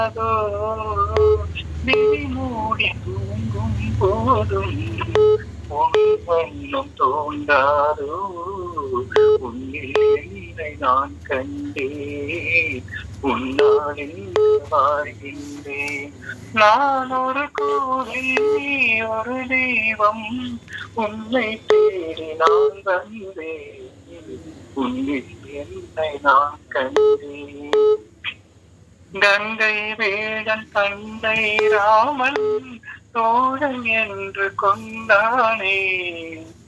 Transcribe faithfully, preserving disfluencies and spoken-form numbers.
அதோ விழி மூடி தூங்கும் போதும் உன் வண்ணம் தோன்றாதோ உன்னில் என்னை நான் கண்டேன் உன்னாலில் வாழ்கின்றேன் நான் ஒரு கோவில் நீ ஒரு தெய்வம் உன்னை தேடி நான் வந்தேன் உன்னில் என்னை நான் கண்டேன் கங்கை வேடன் தந்தை ராமன் தோழன் என்று கொண்டானே